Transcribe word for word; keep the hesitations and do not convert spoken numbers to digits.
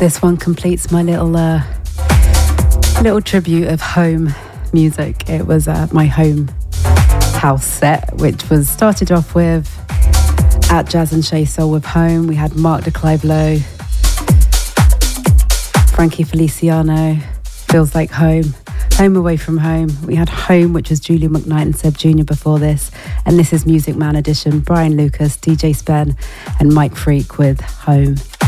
This one completes my little uh, little tribute of home music. It was uh, my home house set, which was started off with at Jazz and Shay Soul with Home. We had Mark de Clive Lowe, Frankie Feliciano, Feels Like Home, Home Away From Home. We had Home, which was Julian McKnight and Seb Junior before this. And this is Music Man Edition, Brian Lucas, D J Spen and Mike Freak with Home.